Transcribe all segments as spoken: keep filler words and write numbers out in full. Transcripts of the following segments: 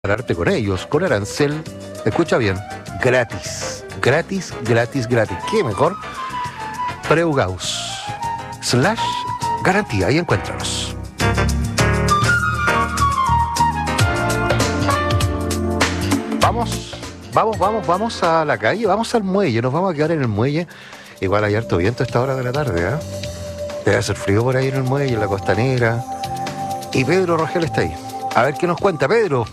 Arte con ellos, con arancel, escucha bien, gratis, gratis, gratis, gratis. ¿Qué mejor? Preugaus, slash, garantía, ahí encuéntranos. Vamos, vamos, vamos, vamos a la calle, vamos al muelle, nos vamos a quedar en el muelle. Igual hay harto viento a esta hora de la tarde, ¿eh? Debe hacer frío por ahí en el muelle, en la costanera. Y Pedro Rogel está ahí. A ver qué nos cuenta, Pedro.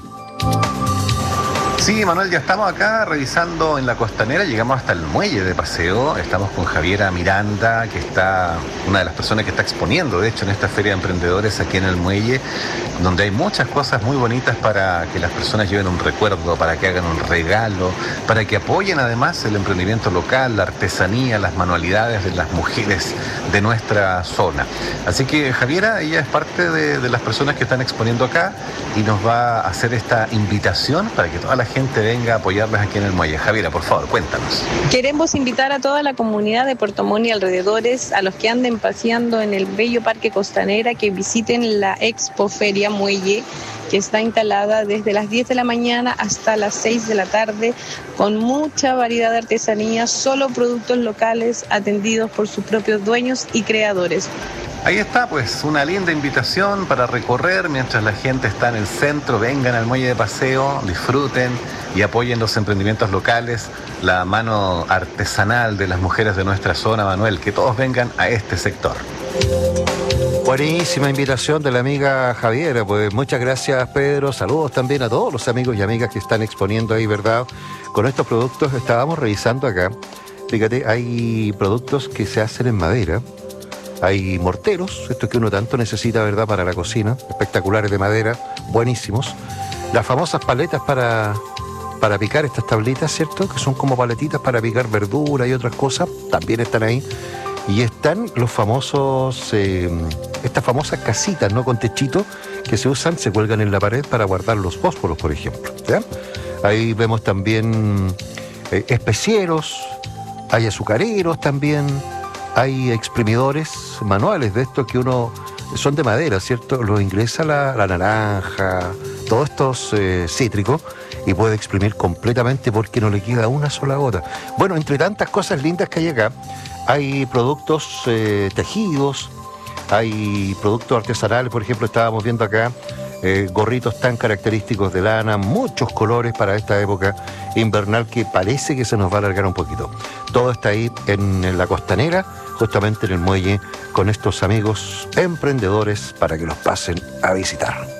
Sí, Manuel, ya estamos acá revisando en la costanera, llegamos hasta el muelle de paseo, estamos con Javiera Miranda, que está una de las personas que está exponiendo, de hecho, en esta feria de emprendedores aquí en el muelle, donde hay muchas cosas muy bonitas para que las personas lleven un recuerdo, para que hagan un regalo, para que apoyen además el emprendimiento local, la artesanía, las manualidades de las mujeres de nuestra zona. Así que Javiera, ella es parte de, de las personas que están exponiendo acá y nos va a hacer esta invitación para que toda la gente venga a apoyarlas aquí en el muelle. Javiera, por favor, cuéntanos. Queremos invitar a toda la comunidad de Puerto Montt y alrededores, a los que anden paseando en el bello Parque Costanera, que visiten la Expo Feria Muelle, que está instalada desde las diez de la mañana hasta las seis de la tarde, con mucha variedad de artesanías, solo productos locales atendidos por sus propios dueños y creadores. Ahí está, pues, una linda invitación para recorrer mientras la gente está en el centro. Vengan al muelle de paseo, disfruten y apoyen los emprendimientos locales, la mano artesanal de las mujeres de nuestra zona, Manuel, que todos vengan a este sector. Buenísima invitación de la amiga Javiera, pues muchas gracias, Pedro. Saludos también a todos los amigos y amigas que están exponiendo ahí, ¿verdad? Con estos productos estábamos revisando acá. Fíjate, hay productos que se hacen en madera. Hay morteros, estos que uno tanto necesita, ¿verdad?, para la cocina, espectaculares de madera, buenísimos. Las famosas paletas para, para picar estas tablitas, ¿cierto?, que son como paletitas para picar verdura y otras cosas, también están ahí. Y están los famosos, eh, estas famosas casitas, ¿no?, con techito, que se usan, se cuelgan en la pared para guardar los fósforos, por ejemplo, ¿ya? Ahí vemos también eh, especieros, hay azucareros también. Hay exprimidores manuales de estos que uno, son de madera, ¿cierto? Los ingresa la, la naranja, todos estos eh, cítricos, y puede exprimir completamente porque no le queda una sola gota. Bueno, entre tantas cosas lindas que hay acá, hay productos eh, tejidos, hay productos artesanales, por ejemplo, estábamos viendo acá eh, gorritos tan característicos de lana, muchos colores para esta época invernal que parece que se nos va a alargar un poquito. Todo está ahí en, en la costanera, justamente en el muelle, con estos amigos emprendedores para que los pasen a visitar.